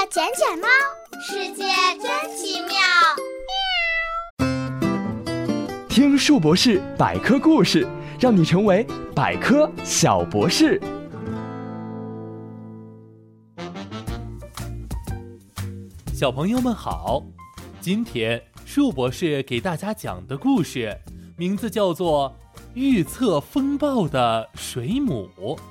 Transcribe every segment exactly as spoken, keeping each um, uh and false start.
捡捡猫，世界真奇妙。 听树博士百科故事，让你成为百科小博士。 小朋友们好，今天树博士给大家讲的故事名字叫做《预测风暴的水母》。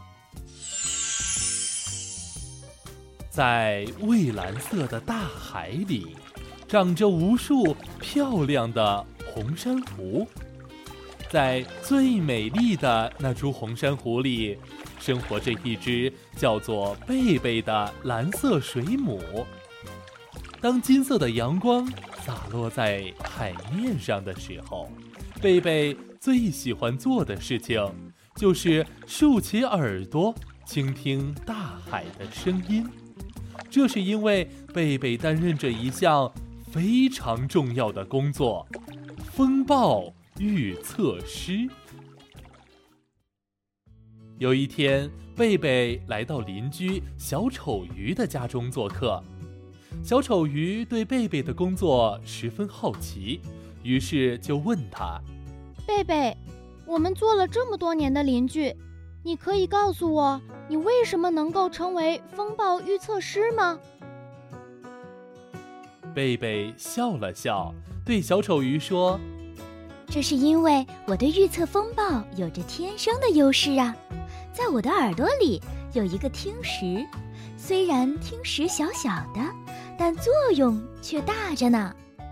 在蔚蓝色的大海里，长着无数漂亮的红珊瑚。在最美丽的那株红珊瑚里，生活着一只叫做贝贝的蓝色水母。当金色的阳光洒落在海面上的时候，贝贝最喜欢做的事情就是竖起耳朵倾听大海的声音。这是因为贝贝担任着一项非常重要的工作——风暴预测师。有一天，贝贝来到邻居小丑鱼的家中做客。小丑鱼对贝贝的工作十分好奇，于是就问他： 贝贝，我们做了这么多年的邻居，你可以告诉我，你为什么能够成为风暴预测师吗？ 贝贝笑了笑，对小丑鱼说： 这是因为我对预测风暴有着天生的优势啊！在我的耳朵里有一个听石，虽然听石小小的，但作用却大着呢。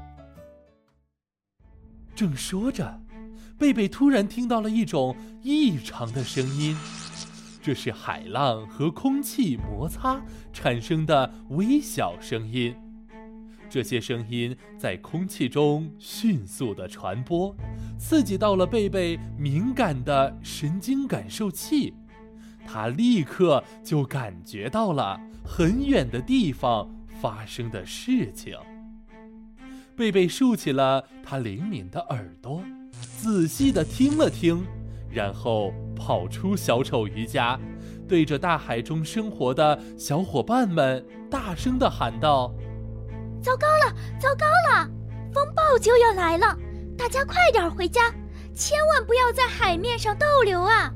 正说着，贝贝突然听到了一种异常的声音，这是海浪和空气摩擦产生的微小声音。这些声音在空气中迅速地传播，刺激到了贝贝敏感的神经感受器，他立刻就感觉到了很远的地方发生的事情。贝贝竖起了他灵敏的耳朵，仔细地听了听，然后跑出小丑鱼家，对着大海中生活的小伙伴们大声地喊道： 糟糕了，糟糕了，风暴就要来了，大家快点回家，千万不要在海面上逗留啊！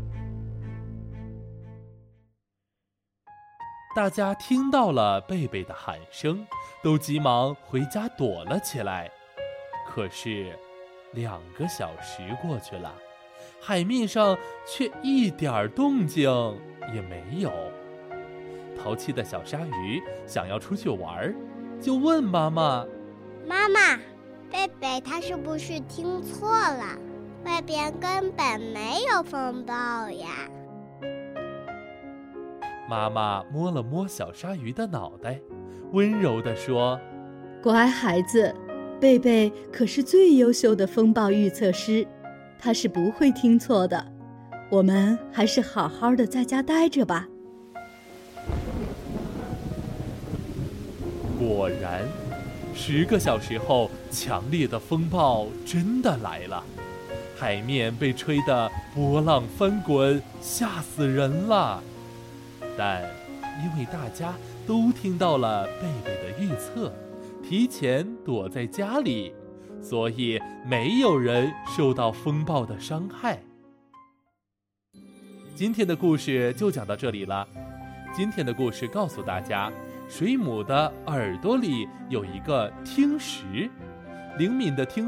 大家听到了贝贝的喊声，都急忙回家躲了起来。可是两个小时过去了，海面上却一点动静也没有。淘气的小鲨鱼想要出去玩，就问妈妈： 妈妈，贝贝他是不是听错了？外边根本没有风暴呀。 妈妈摸了摸小鲨鱼的脑袋，温柔地说： 乖孩子，贝贝可是最优秀的风暴预测师，他是不会听错的。我们还是好好的在家待着吧。 果然，十个小时后，强烈的风暴真的来了，海面被吹得波浪翻滚，吓死人了。但因为大家都听到了贝贝的预测，提前躲在家里，所以没有人受到风暴的伤害。今天的故事就讲到这里了。今天的故事告诉大家，水母的耳朵里有一个听石，灵敏的听